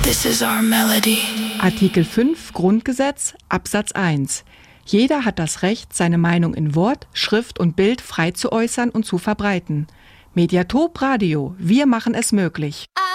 This is our melody. Artikel 5 Grundgesetz, Absatz 1. Jeder hat das Recht, seine Meinung in Wort, Schrift und Bild frei zu äußern und zu verbreiten. Mediatop Radio, wir machen es möglich.